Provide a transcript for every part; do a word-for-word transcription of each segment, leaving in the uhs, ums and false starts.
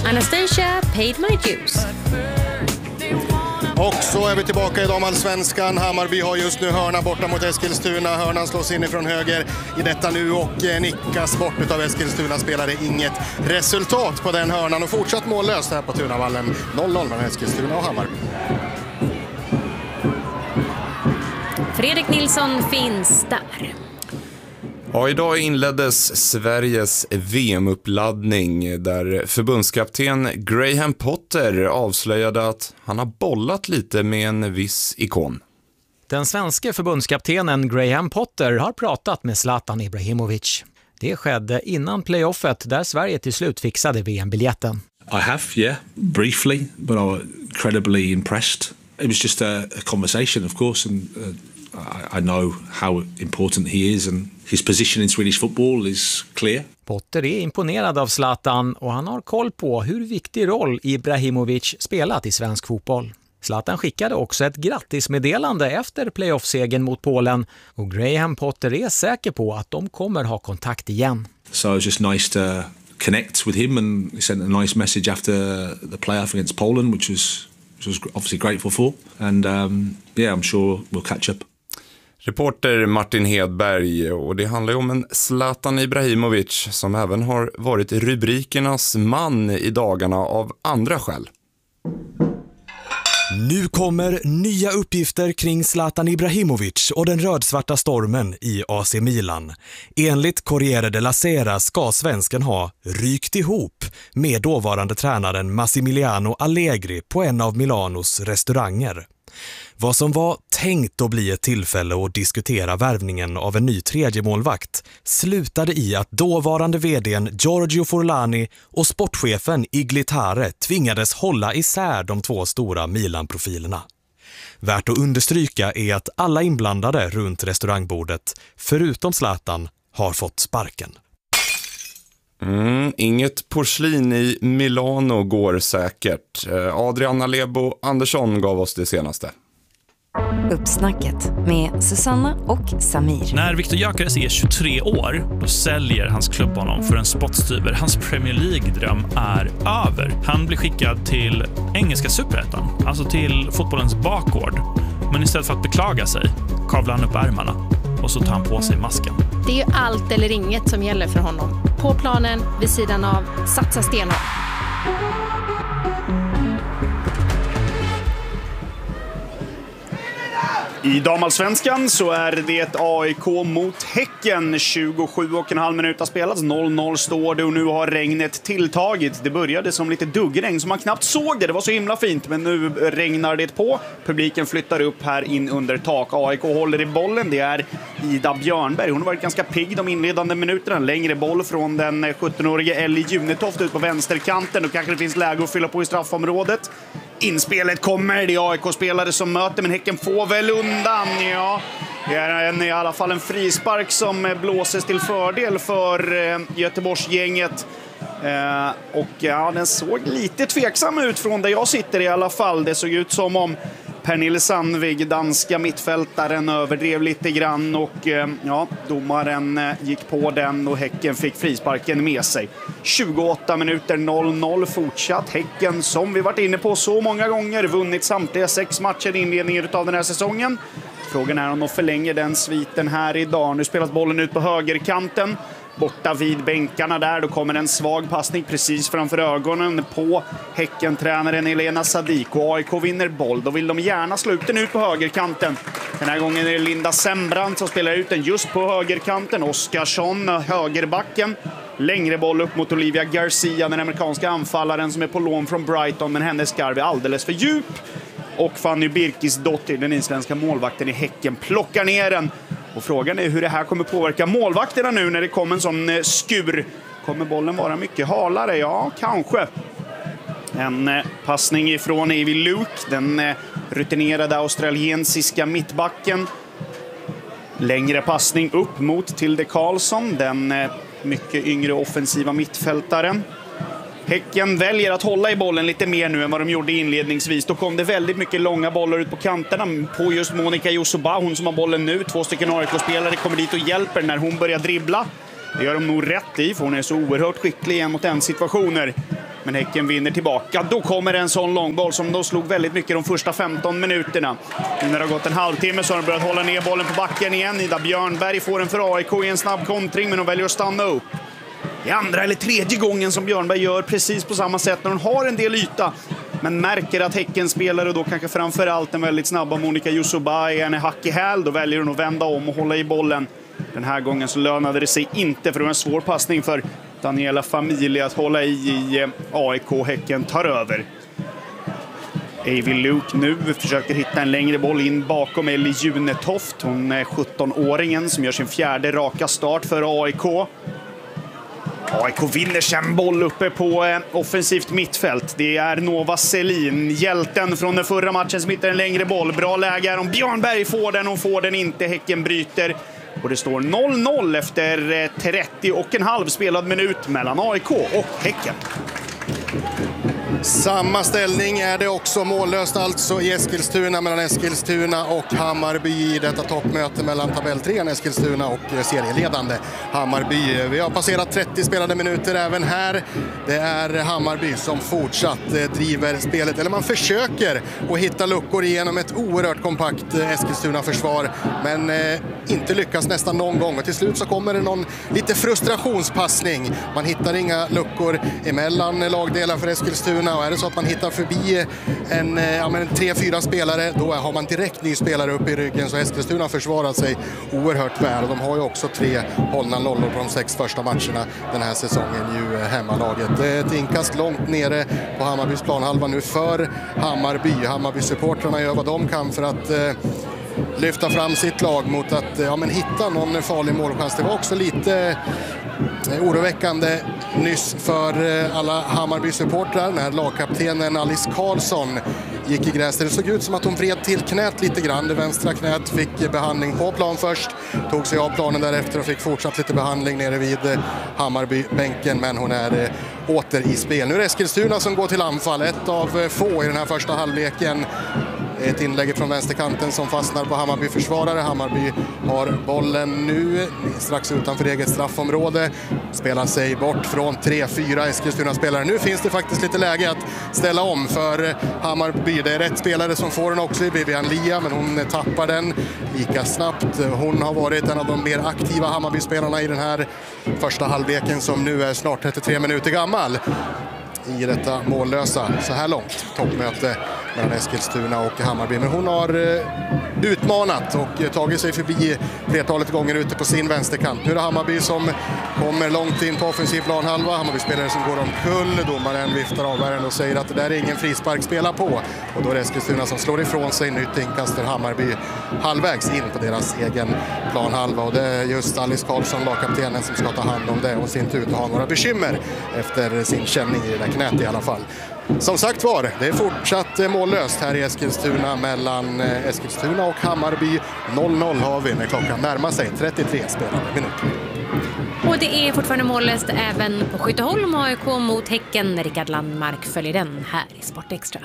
Anastasia paid my dues. Och så är vi tillbaka i damallsvenskan. Hammarby har just nu hörna borta mot Eskilstuna. Hörnan slås in ifrån höger i detta nu och nickas bort av Eskilstuna spelare. Inget resultat på den hörnan och fortsatt mållöst här på Tunavallen. noll noll mellan Eskilstuna och Hammarby. Fredrik Nilsson finns där. Ja, idag inleddes Sveriges V M-uppladdning där förbundskapten Graham Potter avslöjade att han har bollat lite med en viss ikon. Den svenska förbundskaptenen Graham Potter har pratat med Zlatan Ibrahimovic. Det skedde innan playoffet där Sverige till slut fixade V M-biljetten. I have, yeah, briefly, but I was incredibly impressed. It was just a, a conversation, of course, and uh, I, I know how important he is and his position in Swedish football is clear. Potter är imponerad av Zlatan och han har koll på hur viktig roll Ibrahimovic spelat i svensk fotboll. Zlatan skickade också ett grattismeddelande efter playoff-segern mot Polen och Graham Potter är säker på att de kommer ha kontakt igen. So it was just nice to connect with him and he sent a nice message after the playoff against Poland, which was, which was obviously grateful for. And um, yeah, I'm sure we'll catch up. Reporter Martin Hedberg, och det handlar ju om en Zlatan Ibrahimovic som även har varit rubrikernas man i dagarna av andra skäl. Nu kommer nya uppgifter kring Zlatan Ibrahimovic och den rödsvarta stormen i A C Milan. Enligt Corriere della Sera ska svensken ha rykt ihop med dåvarande tränaren Massimiliano Allegri på en av Milanos restauranger. Vad som var tänkt att bli ett tillfälle att diskutera värvningen av en ny tredje målvakt slutade i att dåvarande vdn Giorgio Forlani och sportchefen Iglitare tvingades hålla isär de två stora Milan-profilerna. Värt att understryka är att alla inblandade runt restaurangbordet, förutom Zlatan, har fått sparken. Mm, inget porslin i Milano går säkert. Adriana Lebo Andersson gav oss det senaste. Uppsnacket med Susanna och Samir. När Viktor Gyökeres är tjugotre år, då säljer hans klubb honom för en spottstyver. Hans Premier League-dröm är över. Han blir skickad till engelska superettan, alltså till fotbollens bakgård. Men istället för att beklaga sig kavlar han upp ärmarna och så tar han på sig masken. Det är ju allt eller inget som gäller för honom. På planen, vid sidan av, satsa stenhårt. I damallsvenskan så är det A I K mot Häcken. tjugosju och en halv minut har spelats. noll noll står det och nu har regnet tilltagit. Det började som lite duggregn som man knappt såg det. Det var så himla fint, men nu regnar det på. Publiken flyttar upp här in under tak. A I K håller i bollen. Det är Ida Björnberg. Hon har varit ganska pigg de inledande minuterna. Längre boll från den sjuttonårige Ellie Junetoft ut på vänsterkanten. Och kanske det finns läge att fylla på i straffområdet. Inspelet kommer, det är A I K-spelare som möter, men Häcken får väl undan. Ja, det är en, i alla fall en frispark som blåses till fördel för eh, Göteborgsgänget. Eh, och ja, den såg lite tveksam ut från där jag sitter i alla fall. Det såg ut som om Pernille Sandvig, danska mittfältaren, överdrev lite grann och eh, ja, domaren eh, gick på den och Häcken fick frisparken med sig. tjugoåtta minuter, noll noll fortsatt. Häcken, som vi varit inne på så många gånger, vunnit samtliga sex matcher i inledningen av den här säsongen. Frågan är om de förlänger den sviten här idag. Nu spelas bollen ut på högerkanten. Borta vid bänkarna där, då kommer en svag passning precis framför ögonen på Häcken-tränaren Elena Sadiko. A I K vinner boll, då vill de gärna slå ut den ut på högerkanten. Den här gången är det Linda Sembrant som spelar ut den just på högerkanten. Oskarsson, högerbacken. Längre boll upp mot Olivia Garcia, den amerikanska anfallaren som är på lån från Brighton, men hennes skarv är alldeles för djup. Och Fanny Birkisdottir, den isländska målvakten i Häcken, plockar ner den. Och frågan är hur det här kommer påverka målvakterna nu när det kommer en sån skur. Kommer bollen vara mycket halare? Ja, kanske. En passning ifrån Evie Luke, den rutinerade australiensiska mittbacken. Längre passning upp mot Tilde Karlsson, den mycket yngre offensiva mittfältaren. Häcken väljer att hålla i bollen lite mer nu än vad de gjorde inledningsvis. Då kom det väldigt mycket långa bollar ut på kanterna på just Monica Josoba, hon som har bollen nu. Två stycken A I K-spelare kommer dit och hjälper när hon börjar dribbla. Det gör de nog rätt i, för hon är så oerhört skicklig en mot en situationer. Men Häcken vinner tillbaka. Då kommer en sån långboll som de slog väldigt mycket de första femton minuterna. Nu när det har gått en halvtimme så har de börjat hålla ner bollen på backen igen. Ida Björnberg får den för A I K i en snabb kontring, men de väljer att stanna upp. Det är andra eller tredje gången som Björnberg gör precis på samma sätt när hon har en del yta. Men märker att Häcken spelar, och då kanske framförallt den väldigt snabba Monica Yusubai är en hack i häl. Då väljer hon att vända om och hålla i bollen. Den här gången så lönade det sig inte, för det var en svår passning för Daniela Familj att hålla i i A I K. Häcken tar över. Avi Luke nu försöker hitta en längre boll in bakom Ellie Junetoft. Hon är sjutton-åringen som gör sin fjärde raka start för A I K. A I K vinner sen boll uppe på eh, offensivt mittfält. Det är Nova Selin, hjälten från den förra matchen, som hittar en längre boll. Bra läge här om Björnberg får den, och får den inte. Häcken bryter. Och det står noll noll efter eh, trettio och en halv spelad minut mellan A I K och Häcken. Samma ställning är det också mållöst alltså i Eskilstuna mellan Eskilstuna och Hammarby i detta toppmöte mellan tabelltrean Eskilstuna och serieledande Hammarby. Vi har passerat trettio spelade minuter även här. Det är Hammarby som fortsatt driver spelet, eller man försöker att hitta luckor genom ett oerhört kompakt Eskilstuna-försvar, men eh, inte lyckas nästan någon gång. Och till slut så kommer det någon lite frustrationspassning. Man hittar inga luckor emellan lagdelar för Eskilstuna. Och är det så att man hittar förbi en, ja, men tre, fyra spelare, då har man direkt ny spelare upp i ryggen. Så Eskilstuna har försvarat sig oerhört väl. Och de har ju också tre hållna nollor på de sex första matcherna den här säsongen, ju hemmalaget. Ett inkast långt nere på Hammarbys planhalva nu för Hammarby. Hammarby-supportrarna gör vad de kan för att eh, lyfta fram sitt lag mot att ja, men hitta någon farlig målchans. Det var också lite oroväckande nyss för alla Hammarby-supportrar när lagkaptenen Alice Karlsson gick i gräs. Det såg ut som att hon vred till knät lite grann. Det vänstra knät fick behandling på plan först, tog sig av planen därefter och fick fortsatt lite behandling nere vid Hammarby-bänken, men hon är åter i spel. Nu är det Eskilstuna som går till anfall, ett av få i den här första halvleken. Ett inlägg från vänsterkanten som fastnar på Hammarby-försvarare. Hammarby har bollen nu strax utanför eget straffområde. Spelar sig bort från tre fyra Eskilstuna-spelare. Nu finns det faktiskt lite läge att ställa om för Hammarby. Det är rätt spelare som får den också, Vivian Lia, men hon tappar den lika snabbt. Hon har varit en av de mer aktiva Hammarby-spelarna i den här första halvleken som nu är snart trettiotre minuter gammal. I detta mållösa, så här långt, toppmöte mellan Eskilstuna och Hammarby. Men hon har eh, utmanat och tagit sig förbi flertalet gånger ute på sin vänsterkant. Nu är det Hammarby som kommer långt in på offensiv planhalva. Hammarby-spelare som går omkull. Domaren viftar av här och säger att det där är ingen frispark, spela på. Och då är det Eskilstuna som slår ifrån sig. Nytt inkast för Hammarby halvvägs in på deras egen planhalva. Och det är just Alice Karlsson, lagkaptenen, som ska ta hand om det och sin tur ha några bekymmer efter sin känning i det där knät i alla fall. Som sagt var, det är fortsatt mållöst här i Eskilstuna mellan Eskilstuna och Hammarby. noll noll har vi när klockan närmar sig trettiotre spelade minuter. Och det är fortfarande mållöst även på Skytteholm. A I K mot Häcken. Rickard Landmark följer den här i Sport Extra.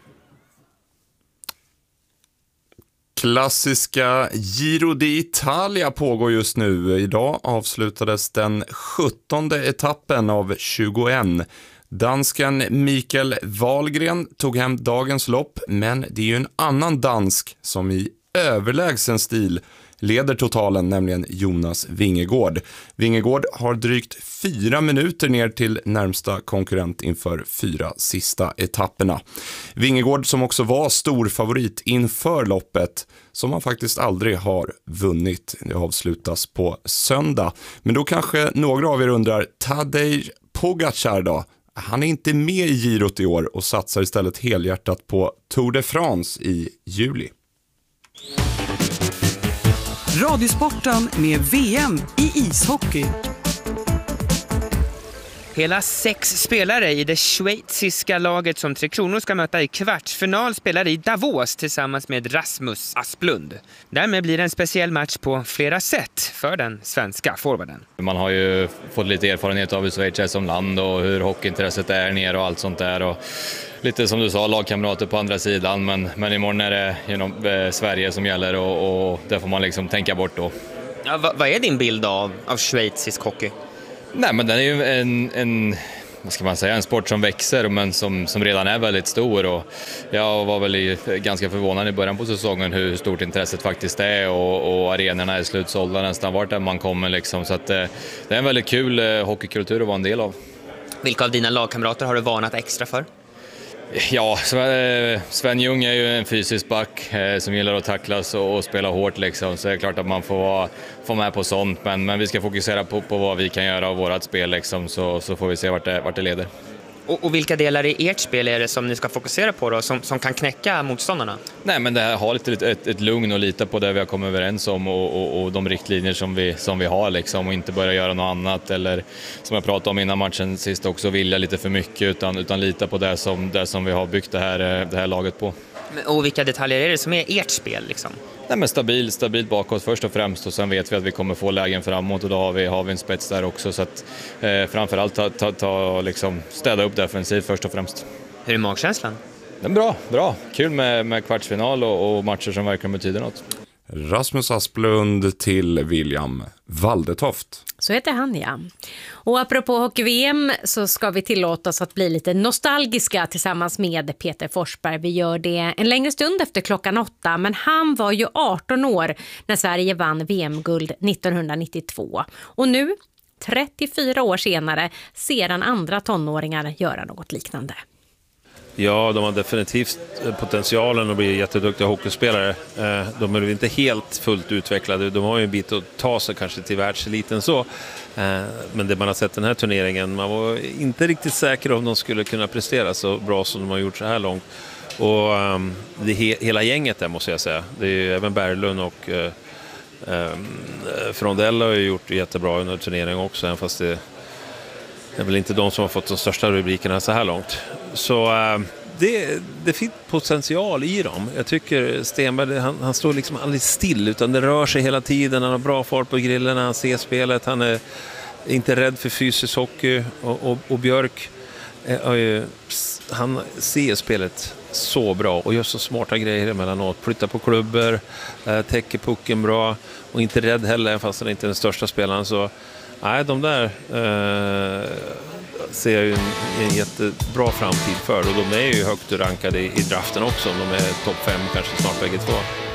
Klassiska Giro d'Italia pågår just nu. Idag avslutades den sjuttonde etappen av tjugoett. Dansken Mikael Wahlgren tog hem dagens lopp, men det är ju en annan dansk som i överlägsen stil leder totalen, nämligen Jonas Vingegaard. Vingegaard har drygt fyra minuter ner till närmsta konkurrent inför fyra sista etapperna. Vingegaard som också var stor favorit inför loppet, som han faktiskt aldrig har vunnit. Det avslutas på söndag. Men då kanske några av er undrar, Tadej Pogačar då? Han är inte med i Girot i år och satsar istället helhjärtat på Tour de France i juli. Radiosporten med V M i ishockey. Hela sex spelare i det schweiziska laget som Tre Kronor ska möta i kvartsfinal spelar i Davos tillsammans med Rasmus Asplund. Därmed blir det en speciell match på flera sätt för den svenska forwarden. Man har ju fått lite erfarenhet av hur Schweiz är som land och hur hockeyintresset är ner och allt sånt där. Och lite som du sa, lagkamrater på andra sidan, men, men imorgon är det genom, eh, Sverige som gäller och, och det får man liksom tänka bort då. Ja, vad, vad är din bild av, av schweizisk hockey? Nej, men den är ju en, en vad ska man säga, en sport som växer men som, som redan är väldigt stor. Och jag var väl i, ganska förvånad i början på säsongen hur stort intresset faktiskt är och, och arenorna är slutsålda nästan vart där man kommer liksom. Så att, det är en väldigt kul hockeykultur att vara en del av. Vilka av dina lagkamrater har du varnat extra för? Ja, Sven Ljung är ju en fysisk back eh, som gillar att tacklas och, och spela hårt liksom. Så det är klart att man får vara, få med på sånt. Men, men vi ska fokusera på, på vad vi kan göra av vårat spel liksom, så, så får vi se vart det, vart det leder. Och, och vilka delar i ert spel är det som ni ska fokusera på då, som, som kan knäcka motståndarna? Nej, men det här har lite ett, ett lugn och lita på det vi har kommit överens om och, och, och de riktlinjer som vi, som vi har liksom, och inte börja göra något annat eller som jag pratade om innan matchen sist också, vilja lite för mycket utan, utan lita på det som, det som vi har byggt det här, det här laget på. Och vilka detaljer är det som är ert spel liksom? Nej, men stabil, stabilt bakåt först och främst och sen vet vi att vi kommer få lägen framåt och då har vi, har vi en spets där också så att eh, framförallt ta, ta, ta, liksom, städa upp defensivt först och främst. Hur är magkänslan? Det är bra, bra. Kul med, med kvartsfinal och, och matcher som verkligen betyder något. Rasmus Asplund till William Valdetoft. Så heter han, ja. Och apropå hockey-V M så ska vi tillåta oss att bli lite nostalgiska tillsammans med Peter Forsberg. Vi gör det en längre stund efter klockan åtta, men han var ju arton år när Sverige vann V M-guld nittonhundranittiotvå. Och nu, trettiofyra år senare, ser han andra tonåringar göra något liknande. Ja, de har definitivt potentialen att bli jätteduktiga hockeyspelare. De är inte helt fullt utvecklade. De har ju en bit att ta sig kanske till världseliten så. Men det man har sett den här turneringen, man var inte riktigt säker om de skulle kunna prestera så bra som de har gjort så här långt. Och det he- hela gänget där måste jag säga. Det är ju även Berglund och um, Frondell har ju gjort jättebra under turneringen också, även fast det Det är väl inte de som har fått de största rubrikerna så här långt. Så äh, det, det finns potential i dem. Jag tycker Stenberg, han, han står liksom aldrig still utan det rör sig hela tiden. Han har bra fart på grillen, han ser spelet. Han är inte rädd för fysisk hockey. Och, och, och Björk, äh, han ser spelet så bra och gör så smarta grejer emellanåt. Flyttar på klubbor, äh, täcker pucken bra och inte rädd heller fast han inte är den största spelaren så. Nej, de där eh, ser jag ju en, en jättebra framtid för och de är ju högt rankade i, i draften också. De är topp fem kanske snart bägge två.